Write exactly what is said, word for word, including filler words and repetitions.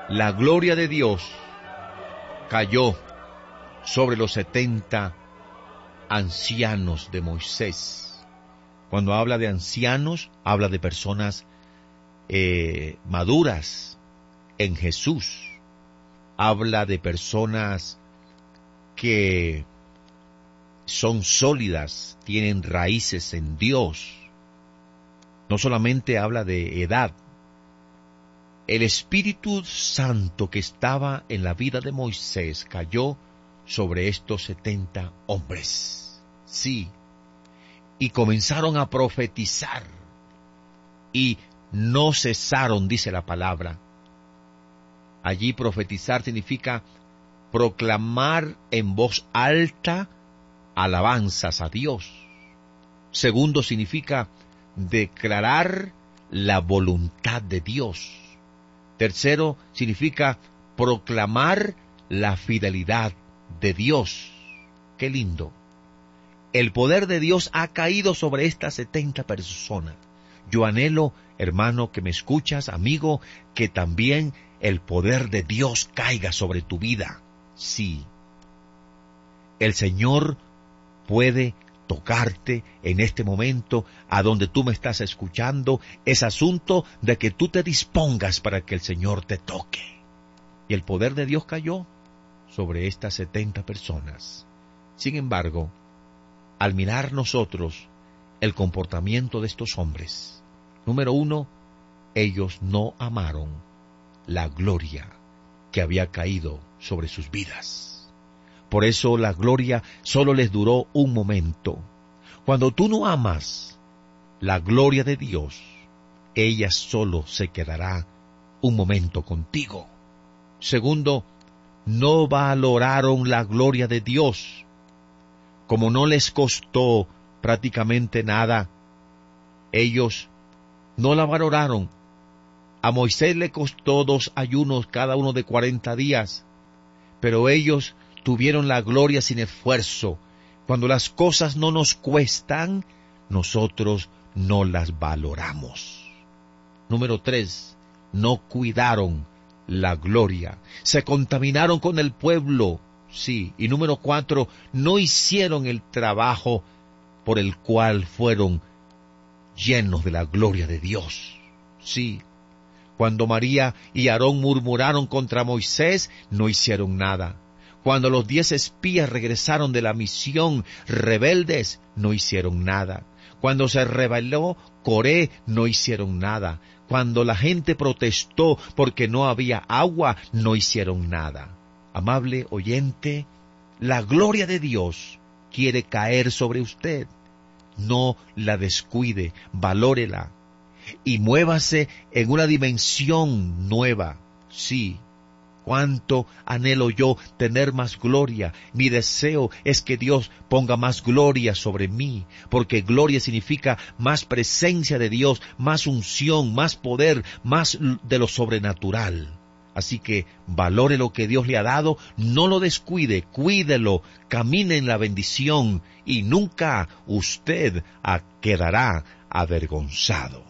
la gloria de Dios cayó sobre los setenta ancianos de Moisés. Cuando habla de ancianos, habla de personas eh, maduras en Jesús. Habla de personas que son sólidas, tienen raíces en Dios. No solamente habla de edad. El Espíritu Santo que estaba en la vida de Moisés cayó sobre estos setenta hombres. Sí, y comenzaron a profetizar, y no cesaron, dice la palabra. Allí profetizar significa proclamar en voz alta alabanzas a Dios. Segundo, significa declarar la voluntad de Dios. Tercero, significa proclamar la fidelidad de Dios. ¡Qué lindo! El poder de Dios ha caído sobre estas setenta personas. Yo anhelo, hermano, que me escuchas, amigo, que también el poder de Dios caiga sobre tu vida. Sí. El Señor puede tocarte en este momento, a donde tú me estás escuchando. Es asunto de que tú te dispongas para que el Señor te toque. Y el poder de Dios cayó sobre estas setenta personas. Sin embargo, al mirar nosotros el comportamiento de estos hombres, número uno, ellos no amaron la gloria que había caído sobre sus vidas. Por eso la gloria solo les duró un momento. Cuando tú no amas la gloria de Dios, ella solo se quedará un momento contigo. Segundo, no valoraron la gloria de Dios. Como no les costó prácticamente nada, ellos no la valoraron. A Moisés le costó dos ayunos, cada uno de cuarenta días, pero ellos tuvieron la gloria sin esfuerzo. Cuando las cosas no nos cuestan, nosotros no las valoramos. Número tres, no cuidaron la gloria. Se contaminaron con el pueblo, sí. Y número cuatro, no hicieron el trabajo por el cual fueron llenos de la gloria de Dios. Sí. Cuando María y Aarón murmuraron contra Moisés, no hicieron nada. Cuando los diez espías regresaron de la misión rebeldes, no hicieron nada. Cuando se rebeló Coré, no hicieron nada. Cuando la gente protestó porque no había agua, no hicieron nada. Amable oyente, la gloria de Dios quiere caer sobre usted. No la descuide, valórela y muévase en una dimensión nueva. Sí. Cuánto anhelo yo tener más gloria. Mi deseo es que Dios ponga más gloria sobre mí, porque gloria significa más presencia de Dios, más unción, más poder, más de lo sobrenatural. Así que valore lo que Dios le ha dado, no lo descuide, cuídelo, camine en la bendición y nunca usted quedará avergonzado.